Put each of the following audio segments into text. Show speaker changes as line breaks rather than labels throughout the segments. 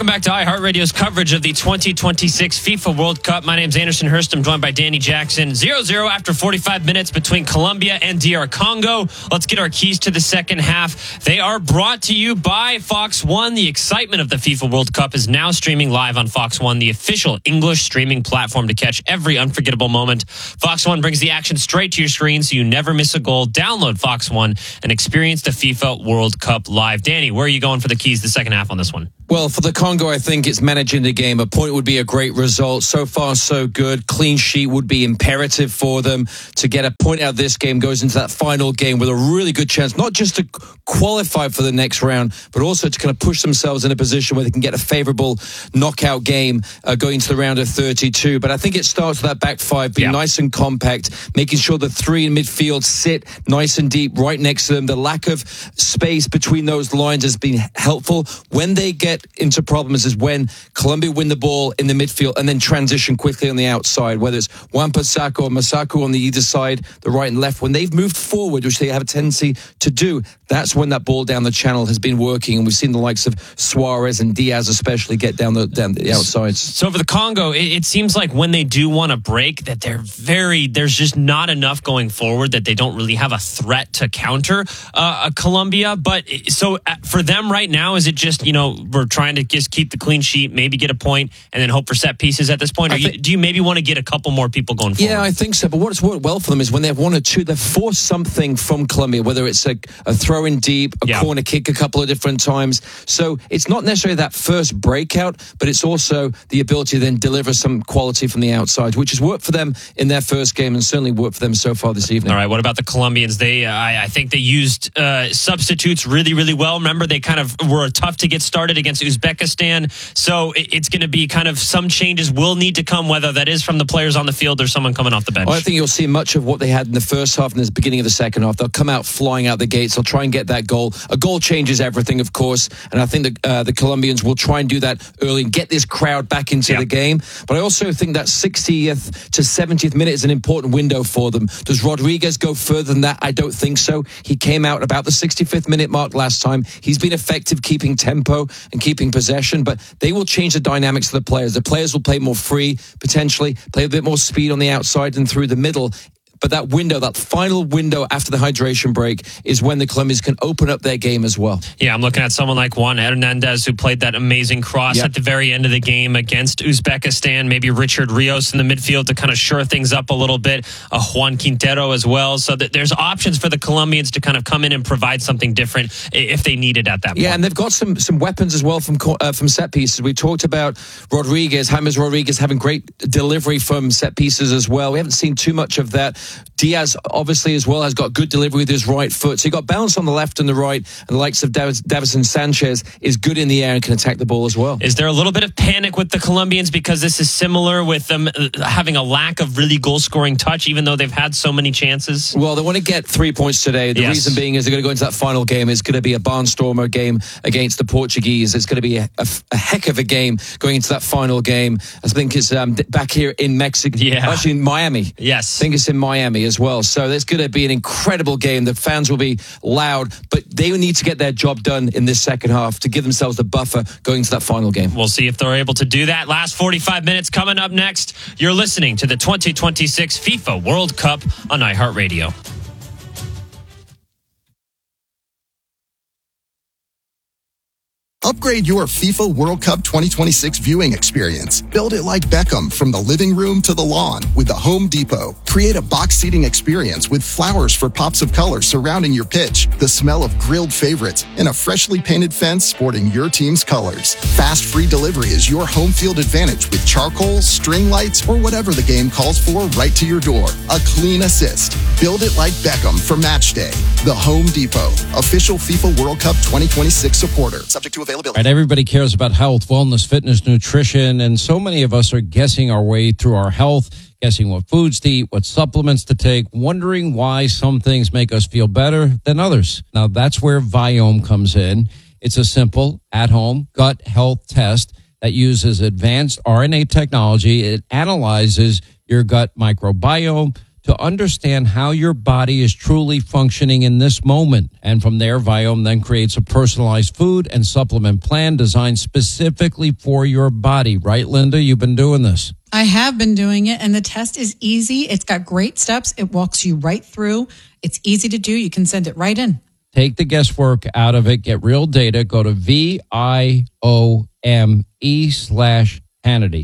Welcome back to iHeartRadio's coverage of the 2026 FIFA World Cup. My name's Anderson Hurst. I'm joined by Danny Jackson. 0-0 after 45 minutes between Colombia and DR Congo. Let's get our keys to the second half. They are brought to you by Fox One. The excitement of the FIFA World Cup is now streaming live on Fox One, the official English streaming platform to catch every unforgettable moment. Fox One brings the action straight to your screen so you never miss a goal. Download Fox One and experience the FIFA World Cup live. Danny, where are you going for the keys to the second half on this one?
Well, for the Congo, I think it's managing the game. A point would be a great result. So far, so good. Clean sheet would be imperative for them to get a point out of this game. Goes into that final game with a really good chance, not just to qualify for the next round, but also to kind of push themselves in a position where they can get a favorable knockout game going into the round of 32. But I think it starts with that back five being nice and compact, making sure the three in midfield sit nice and deep right next to them. The lack of space between those lines has been helpful. When they get into problems is when Colombia win the ball in the midfield and then transition quickly on the outside, whether it's Wan-Bissaka or Massaku on the either side, the right and left. When they've moved forward, which they have a tendency to do, that's when that ball down the channel has been working. And we've seen the likes of Suarez and Diaz especially get down the outsides.
So for the Congo, it seems like when they do want to break, that there's just not enough going forward, that they don't really have a threat to counter Colombia. But so for them right now, is it just, we're trying to just keep the clean sheet, maybe get a point, and then hope for set pieces at this point? Or do you maybe want to get a couple more people going forward?
Yeah, I think so. But what's worked well for them is when they've one or two, they've forced something from Colombia, whether it's a throw in deep, a corner kick a couple of different times. So it's not necessarily that first breakout, but it's also the ability to then deliver some quality from the outside, which has worked for them in their first game and certainly worked for them so far this evening.
All right, what about the Colombians? I think they used substitutes really, really well. Remember, they kind of were tough to get started against Uzbekistan. So it's going to be kind of some changes will need to come, whether that is from the players on the field or someone coming off the bench.
Well, I think you'll see much of what they had in the first half and the beginning of the second half. They'll come out flying out the gates. They'll try and get that goal. A goal changes everything, of course. And I think the Colombians will try and do that early and get this crowd back into the game. But I also think that 60th to 70th minute is an important window for them. Does Rodriguez go further than that? I don't think so. He came out about the 65th minute mark last time. He's been effective keeping tempo and keeping possession, but they will change the dynamics of the players. The players will play more free, potentially, play a bit more speed on the outside and through the middle. But that window, that final window after the hydration break, is when the Colombians can open up their game as well.
Yeah, I'm looking at someone like Juan Hernandez, who played that amazing cross at the very end of the game against Uzbekistan. Maybe Richard Rios in the midfield to kind of shore things up a little bit. Juan Quintero as well. So that there's options for the Colombians to kind of come in and provide something different if they need it at that point.
Yeah, and they've got some weapons as well from set pieces. We talked about James Rodriguez having great delivery from set pieces as well. We haven't seen too much of that. Diaz, obviously, as well, has got good delivery with his right foot. So you've got balance on the left and the right, and the likes of Davison Sanchez is good in the air and can attack the ball as well.
Is there a little bit of panic with the Colombians because this is similar with them having a lack of really goal-scoring touch, even though they've had so many chances?
Well, they want to get 3 points today. The reason being is they're going to go into that final game. It's going to be a barnstormer game against the Portuguese. It's going to be a heck of a game going into that final game. I think it's back here in Mexico. Yeah. Actually, in Miami.
Yes.
I think it's in Miami as well. So there's going to be an incredible game. The fans will be loud, but they need to get their job done in this second half to give themselves the buffer going into that final game.
We'll see if they're able to do that. Last 45 minutes coming up next. You're listening to the 2026 FIFA World Cup on iHeartRadio.
Upgrade your FIFA World Cup 2026 viewing experience. Build it like Beckham from the living room to the lawn with the Home Depot. Create a box seating experience with flowers for pops of color surrounding your pitch, the smell of grilled favorites, and a freshly painted fence sporting your team's colors. Fast free delivery is your home field advantage with charcoal, string lights, or whatever the game calls for right to your door. A clean assist. Build it like Beckham for match day. The Home Depot, official FIFA World Cup 2026 supporter. Subject to availability.
Right, everybody cares about health, wellness, fitness, nutrition, and so many of us are guessing our way through our health, guessing what foods to eat, what supplements to take, wondering why some things make us feel better than others. Now, that's where Viome comes in. It's a simple, at-home gut health test that uses advanced RNA technology. It analyzes your gut microbiome to understand how your body is truly functioning in this moment. And from there, Viome then creates a personalized food and supplement plan designed specifically for your body. Right, Linda? You've been doing this.
I have been doing it, and the test is easy. It's got great steps. It walks you right through. It's easy to do. You can send it right in.
Take the guesswork out of it. Get real data. Go to VIOME/Hannity.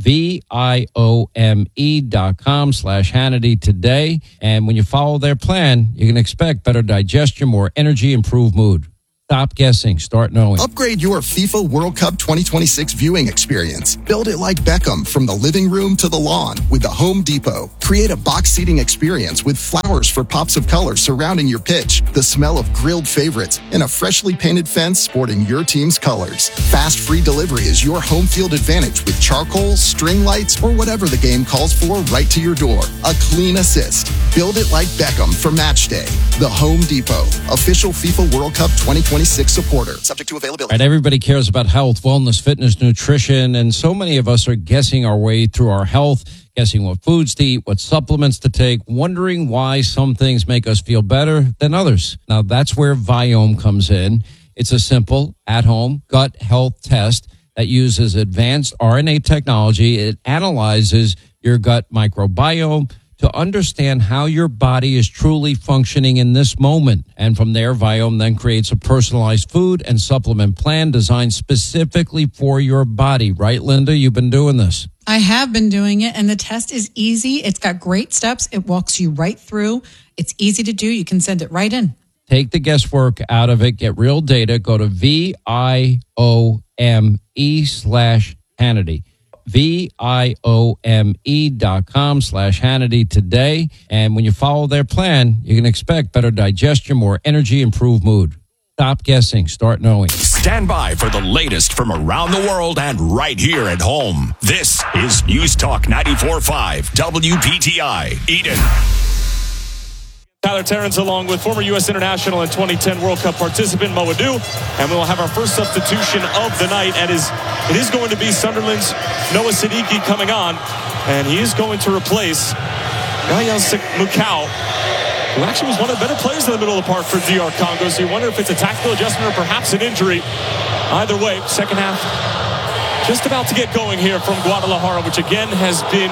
VIOME.com/Hannity today. And when you follow their plan, you can expect better digestion, more energy, improved mood. Stop guessing. Start knowing.
Upgrade your FIFA World Cup 2026 viewing experience. Build it like Beckham from the living room to the lawn with the Home Depot. Create a box seating experience with flowers for pops of color surrounding your pitch, the smell of grilled favorites, and a freshly painted fence sporting your team's colors. Fast free delivery is your home field advantage with charcoal, string lights, or whatever the game calls for right to your door. A clean assist. Build it like Beckham for match day. The Home Depot, official FIFA World Cup 2026 supporter. Subject to availability.
Right, everybody cares about health, wellness, fitness, nutrition, and so many of us are guessing our way through our health, guessing what foods to eat, what supplements to take, wondering why some things make us feel better than others. Now, that's where Viome comes in. It's a simple, at-home gut health test that uses advanced RNA technology. It analyzes your gut microbiome to understand how your body is truly functioning in this moment. And from there, Viome then creates a personalized food and supplement plan designed specifically for your body. Right, Linda? You've been doing this.
I have been doing it, and the test is easy. It's got great steps. It walks you right through. It's easy to do. You can send it right in.
Take the guesswork out of it. Get real data. Go to VIOME/Hannity. VIOME.com/Hannity today. And when you follow their plan, you can expect better digestion, more energy, improved mood. Stop guessing. Start knowing.
Stand by for the latest from around the world and right here at home. This is News Talk 94.5 WPTI Eden.
Tyler Terrence along with former U.S. international and 2010 World Cup participant Mo Adu. And we'll have our first substitution of the night. And it is going to be Sunderland's Noah Siddiqui coming on. And he is going to replace Yaya Mukau, who actually was one of the better players in the middle of the park for DR Congo. So you wonder if it's a tactical adjustment or perhaps an injury. Either way, second half just about to get going here from Guadalajara, which again has been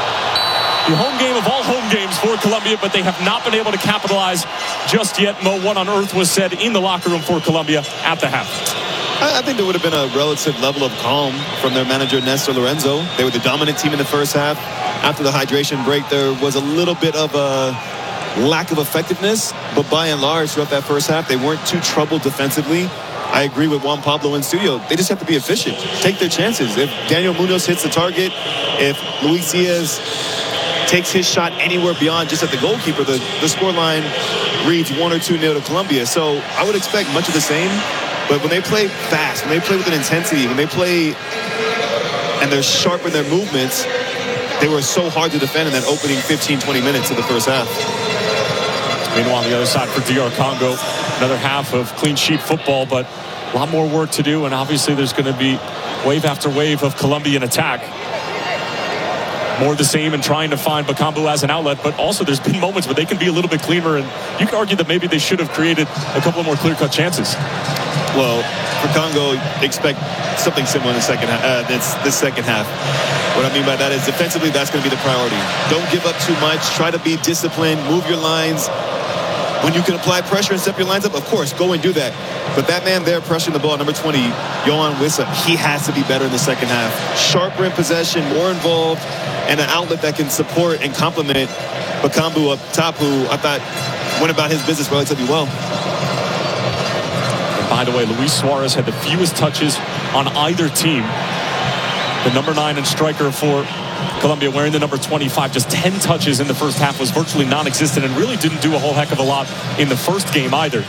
the home game of all home games for Colombia, but they have not been able to capitalize just yet. Mo, what on earth was said in the locker room for Colombia at the half?
I think there would have been a relative level of calm from their manager, Nestor Lorenzo. They were the dominant team in the first half. After the hydration break, there was a little bit of a lack of effectiveness, but by and large, throughout that first half, they weren't too troubled defensively. I agree with Juan Pablo in studio. They just have to be efficient. Take their chances. If Daniel Munoz hits the target, if Luis Diaz takes his shot anywhere beyond just at the goalkeeper, the scoreline reads 1 or 2-0 to Colombia. So I would expect much of the same. But when they play fast, when they play with an intensity, when they play and they're sharp in their movements, they were so hard to defend in that opening 15-20 minutes of the first half.
Meanwhile, on the other side for DR Congo, another half of clean sheet football, but a lot more work to do. And obviously there's going to be wave after wave of Colombian attack. More of the same and trying to find Bakambu as an outlet, but also there's been moments where they can be a little bit cleaner, and you can argue that maybe they should have created a couple of more clear-cut chances.
Well, for Congo, expect something similar in the second half. This second half. What I mean by that is defensively, that's going to be the priority. Don't give up too much. Try to be disciplined. Move your lines. When you can apply pressure and step your lines up, of course, go and do that. But that man there pressuring the ball, number 20, Yohan Wissa, he has to be better in the second half. Sharper in possession, more involved, and an outlet that can support and complement Bakambu up top, who I thought went about his business relatively well.
And by the way, Luis Suarez had the fewest touches on either team. The number 9 and striker for Colombia, wearing the number 25, just 10 touches in the first half, was virtually non-existent and really didn't do a whole heck of a lot in the first game either.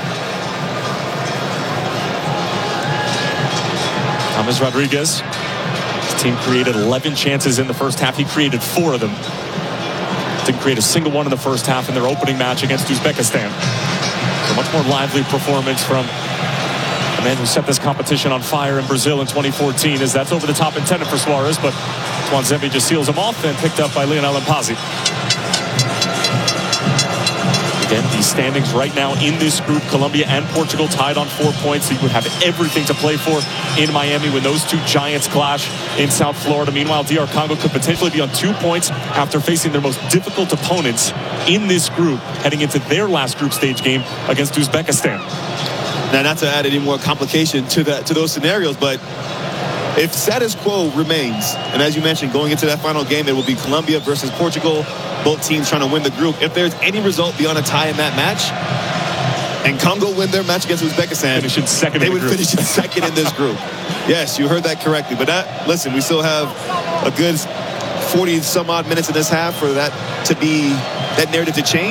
James Rodriguez, his team created 11 chances in the first half. He created 4 of them. Didn't create a single one in the first half in their opening match against Uzbekistan. A much more lively performance from the man who set this competition on fire in Brazil in 2014, as that's over the top intended for Suarez, but Tuanzebe just seals him off and picked up by Lionel Mpasi. Again, the standings right now in this group, Colombia and Portugal tied on 4 points. So you would have everything to play for in Miami when those two giants clash in South Florida. Meanwhile, DR Congo could potentially be on 2 points after facing their most difficult opponents in this group, heading into their last group stage game against Uzbekistan.
Now, not to add any more complication to those scenarios, but if status quo remains, and as you mentioned, going into that final game, it will be Colombia versus Portugal, both teams trying to win the group. If there's any result beyond a tie in that match, and Congo win their match against Uzbekistan, they would finish in second in this group. Yes, you heard that correctly. But listen, we still have a good 40 some odd minutes in this half for that narrative to change.